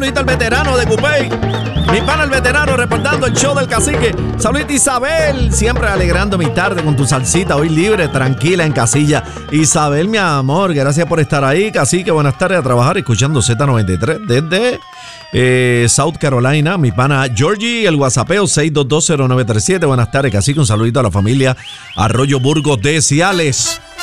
saludito al veterano de Cupey. Mi pana el veterano reportando el show del cacique. Saludito Isabel, siempre alegrando mi tarde con tu salsita. Hoy libre, tranquila en casilla. Isabel, mi amor, gracias por estar ahí. Cacique, buenas tardes a trabajar escuchando Z93 desde South Carolina. Mi pana Georgie, el WhatsAppeo 6220937. Buenas tardes, cacique. Un saludito a la familia Arroyo Burgos de Ciales.